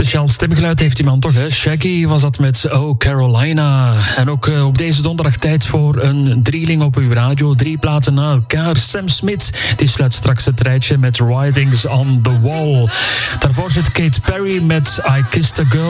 speciaal stemgeluid heeft die man toch, hè? Shaggy was dat met Oh Carolina. En ook op deze donderdag tijd voor een drieling op uw radio. 3 platen na elkaar. Sam Smith, die sluit straks het rijtje met Writings on the Wall. Daarvoor zit Kate Perry met I Kissed a Girl.